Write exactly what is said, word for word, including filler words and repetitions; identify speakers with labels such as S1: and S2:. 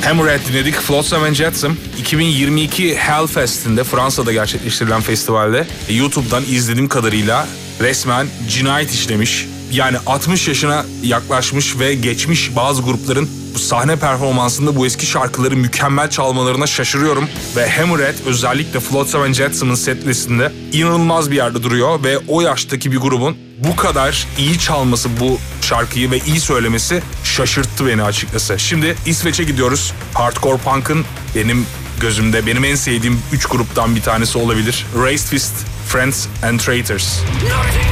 S1: Hammerhead dinledik. Flotsam and Jetsam iki bin yirmi iki Hellfest'inde, Fransa'da gerçekleştirilen festivalde YouTube'dan izlediğim kadarıyla resmen cinayet işlemiş. Yani altmış yaşına yaklaşmış ve geçmiş bazı grupların bu sahne performansında bu eski şarkıları mükemmel çalmalarına şaşırıyorum. Ve Hammerhead özellikle Flotsam and Jetsam'ın setlistinde inanılmaz bir yerde duruyor ve o yaştaki bir grubun bu kadar iyi çalması bu şarkıyı ve iyi söylemesi şaşırttı beni açıkçası. Şimdi İsveç'e gidiyoruz. Hardcore Punk'ın benim gözümde benim en sevdiğim üç gruptan bir tanesi olabilir. Raised Fist, Friends and Traitors.